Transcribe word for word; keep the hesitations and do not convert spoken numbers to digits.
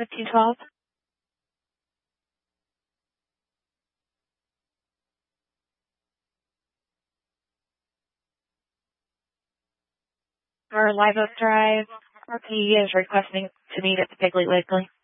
fifteen twelve. Our Live Oak Drive R P is requesting to meet at the Piggly Wiggly.